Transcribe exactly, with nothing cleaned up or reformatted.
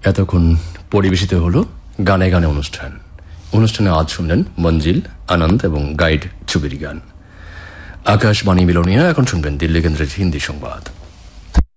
এতক্ষণ পরিবেশিত হলো গানে গানে অনুষ্ঠান। অনুষ্ঠানে আজ শুনলেন মঞ্জিল, আনন্দ এবং গাইড ছবির গান। আকাশবাণী মিলনিয়া। এখন শুনবেন দিল্লি কেন্দ্রের হিন্দি সংবাদ।